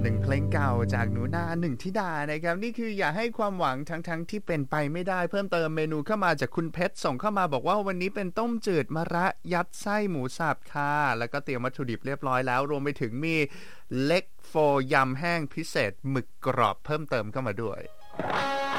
1เพลงเก่าจากหนูนาหนึ่งธิดานะครับนี่คืออย่าให้ความหวังทั้งที่เป็นไปไม่ได้เพิ่มเติมเมนูเข้ามาจากคุณเพชรส่งเข้ามาบอกว่าวันนี้เป็นต้มจืดมะระยัดไส้หมูสับค่ะแล้วก็เตรียมวัตถุดิบเรียบร้อยแล้วรวมไปถึงมีเล็กโฟยำแห้งพิเศษหมึกกรอบเพิ่มเติมเข้ามาด้วย